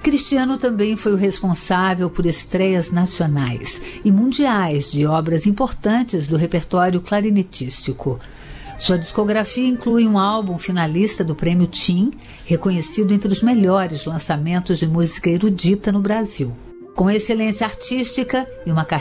Cristiano também foi o responsável por estreias nacionais e mundiais de obras importantes do repertório clarinetístico. Sua discografia inclui um álbum finalista do Prêmio TIM, reconhecido entre os melhores lançamentos de música erudita no Brasil. Com excelência artística e uma carreira